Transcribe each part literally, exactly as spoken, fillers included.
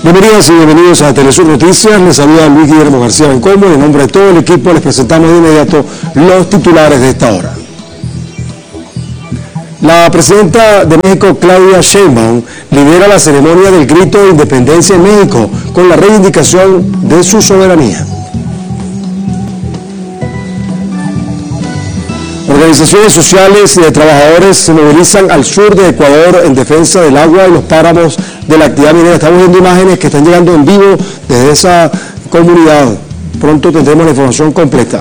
Bienvenidas y bienvenidos a Telesur Noticias. Les saluda Luis Guillermo García Bencomo y en nombre de todo el equipo les presentamos de inmediato los titulares de esta hora. La presidenta de México, Claudia Sheinbaum, lidera la ceremonia del grito de independencia en México con la reivindicación de su soberanía. Organizaciones sociales y de trabajadores se movilizan al sur de Ecuador en defensa del agua y los páramos de la actividad minera. Estamos viendo imágenes que están llegando en vivo desde esa comunidad. Pronto tendremos la información completa.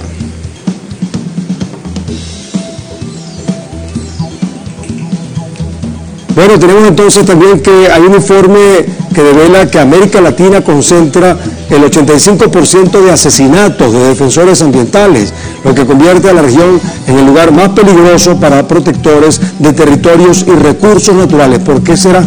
Bueno, tenemos entonces también que hay un informe que revela que América Latina concentra el ochenta y cinco por ciento de asesinatos de defensores ambientales, lo que convierte a la región en el lugar más peligroso para protectores de territorios y recursos naturales. ¿Por qué será?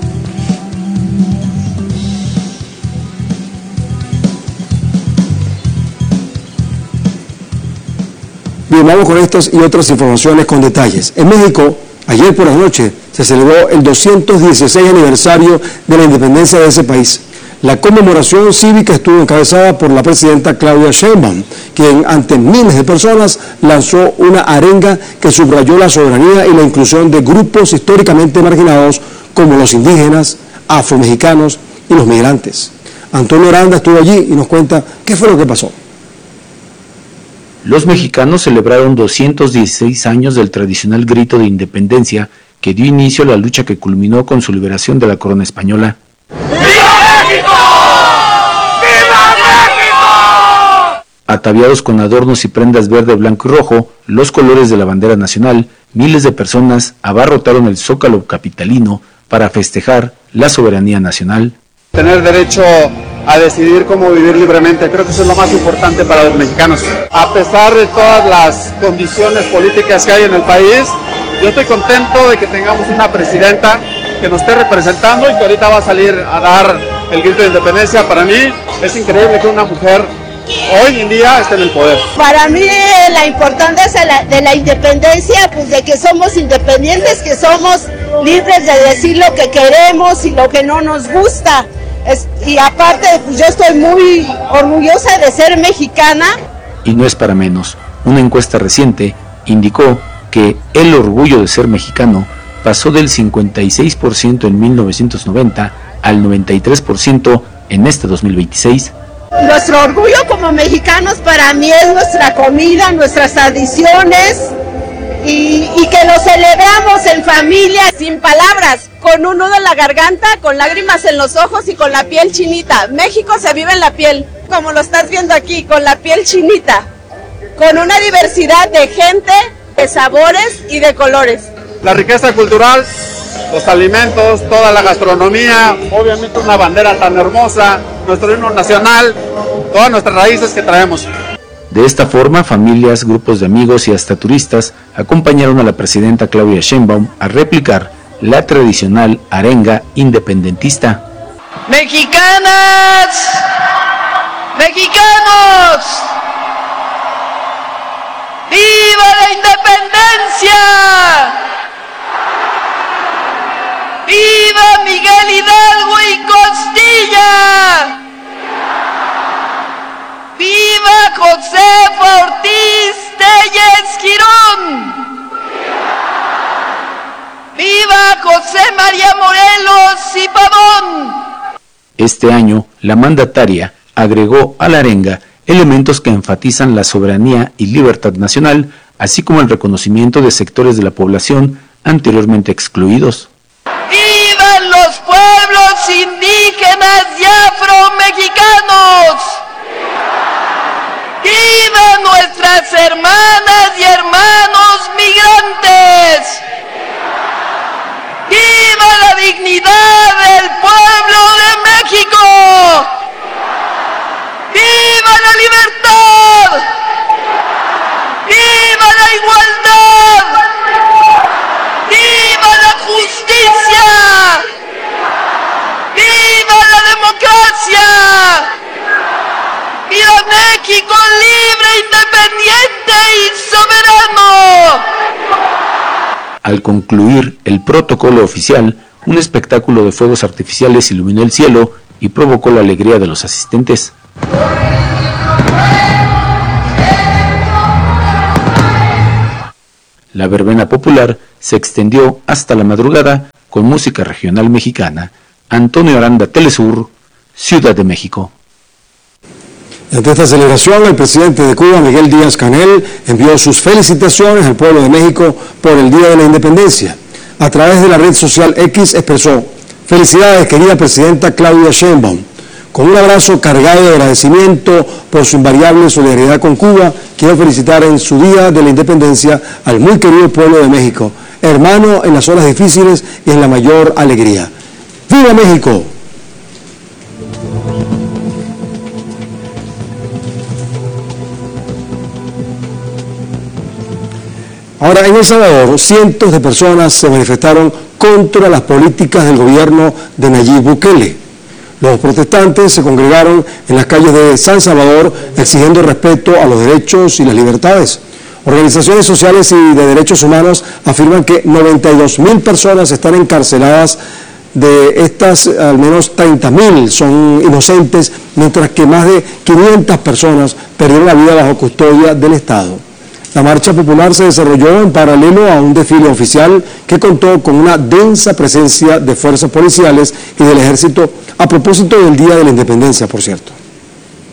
Bien, vamos con estas y otras informaciones con detalles. En México, ayer por la noche, se celebró el doscientos dieciséis aniversario de la independencia de ese país. La conmemoración cívica estuvo encabezada por la presidenta Claudia Sheinbaum, quien ante miles de personas lanzó una arenga que subrayó la soberanía y la inclusión de grupos históricamente marginados como los indígenas, afromexicanos y los migrantes. Antonio Aranda estuvo allí y nos cuenta qué fue lo que pasó. Los mexicanos celebraron doscientos dieciséis años del tradicional grito de independencia que dio inicio a la lucha que culminó con su liberación de la corona española. ¡Viva México! ¡Viva México! Ataviados con adornos y prendas verde, blanco y rojo, los colores de la bandera nacional, miles de personas abarrotaron el Zócalo capitalino para festejar la soberanía nacional. Tener derecho a decidir cómo vivir libremente, creo que eso es lo más importante para los mexicanos. A pesar de todas las condiciones políticas que hay en el país, yo estoy contento de que tengamos una presidenta que nos esté representando y que ahorita va a salir a dar el grito de independencia. Para mí es increíble que una mujer hoy en día esté en el poder. Para mí la importancia de la, de la independencia, pues de que somos independientes, que somos libres de decir lo que queremos y lo que no nos gusta. Es, y aparte, pues yo estoy muy orgullosa de ser mexicana. Y no es para menos. Una encuesta reciente indicó que el orgullo de ser mexicano pasó del cincuenta y seis por ciento en mil novecientos noventa al noventa y tres por ciento en este dos mil veintiséis. Nuestro orgullo como mexicanos para mí es nuestra comida, nuestras tradiciones y, y que lo celebramos en familia. Sin palabras, con un nudo en la garganta, con lágrimas en los ojos y con la piel chinita. México se vive en la piel, como lo estás viendo aquí, con la piel chinita, con una diversidad de gente, de sabores y de colores. La riqueza cultural, los alimentos, toda la gastronomía, obviamente una bandera tan hermosa, nuestro himno nacional, todas nuestras raíces que traemos. De esta forma, familias, grupos de amigos y hasta turistas acompañaron a la presidenta Claudia Sheinbaum a replicar la tradicional arenga independentista. Mexicanas, mexicanos, ¡viva la independencia! ¡Viva Miguel Hidalgo y Costilla! ¡Viva Josefa Ortiz Telles Girón! ¡Viva José María Morelos y Pavón! Este año, la mandataria agregó a la arenga elementos que enfatizan la soberanía y libertad nacional, así como el reconocimiento de sectores de la población anteriormente excluidos. ¡Vivan los pueblos indígenas y afromexicanos! ¡Vivan nuestras hermanas y hermanos migrantes! ¡Viva la dignidad del pueblo de México! ¡Viva la libertad! ¡Viva la igualdad! ¡Viva la justicia! ¡Viva la democracia! ¡Viva México libre, independiente y soberano! Al concluir el protocolo oficial, un espectáculo de fuegos artificiales iluminó el cielo y provocó la alegría de los asistentes. La verbena popular se extendió hasta la madrugada con música regional mexicana. Antonio Aranda, Telesur, Ciudad de México. Ante esta celebración, el presidente de Cuba, Miguel Díaz-Canel, envió sus felicitaciones al pueblo de México por el Día de la Independencia. A través de la red social X expresó: felicidades, querida presidenta Claudia Sheinbaum. Con un abrazo cargado de agradecimiento por su invariable solidaridad con Cuba, quiero felicitar en su Día de la Independencia al muy querido pueblo de México, hermano en las horas difíciles y en la mayor alegría. ¡Viva México! Ahora, en El Salvador, cientos de personas se manifestaron contra las políticas del gobierno de Nayib Bukele. Los protestantes se congregaron en las calles de San Salvador exigiendo respeto a los derechos y las libertades. Organizaciones sociales y de derechos humanos afirman que noventa y dos mil personas están encarceladas. De estas, al menos treinta mil son inocentes, mientras que más de quinientas personas perdieron la vida bajo custodia del Estado. La marcha popular se desarrolló en paralelo a un desfile oficial que contó con una densa presencia de fuerzas policiales y del ejército a propósito del Día de la Independencia, por cierto.